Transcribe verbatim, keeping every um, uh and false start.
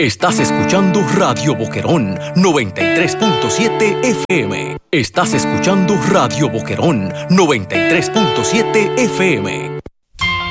Estás escuchando Radio Boquerón noventa y tres punto siete F M. Estás escuchando Radio Boquerón noventa y tres punto siete F M.